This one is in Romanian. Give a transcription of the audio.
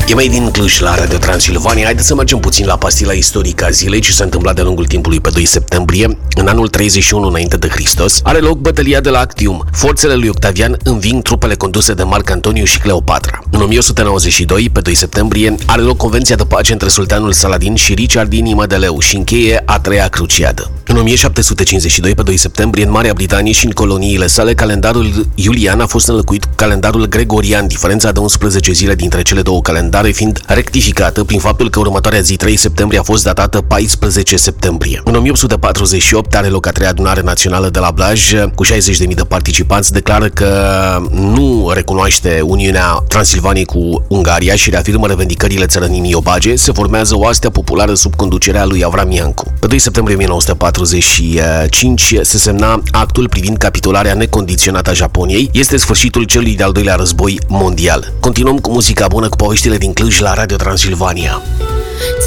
E mai din Cluj la Radio Transilvania. Haideți să mergem puțin la pastila istorică a zilei, ce s-a întâmplat de-a lungul timpului pe 2 septembrie. În anul 31 înainte de Hristos are loc bătălia de la Actium. Forțele lui Octavian înving trupele conduse de Marc Antoniu și Cleopatra. În 1192, pe 2 septembrie, are loc convenția de pace între sultanul Saladin și Richard din Leu și încheie a treia cruciadă. În 1752, pe 2 septembrie, în Marea Britanie și în coloniile sale, calendarul iulian a fost înlocuit cu calendarul gregorian, diferența de 11 zile dintre cele două calendare fiind rectificată prin faptul că următoarea zi, 3 septembrie, a fost datată 14 septembrie. În 1848 are loc a treia adunare națională de la Blaj, cu 60.000 de participanți, declară că nu recunoaște Uniunea Transilvaniei cu Ungaria și reafirmă revendicările țărănimii obage. Se formează o astea populară sub conducerea lui Avram Iancu. Pe 2 septembrie 1945 se semna actul privind capitularea necondiționată a Japoniei. Este sfârșitul celui de-al doilea război mondial. Continuăm cu muzica bună, cu poveștile din Cluj la Radio Transilvania.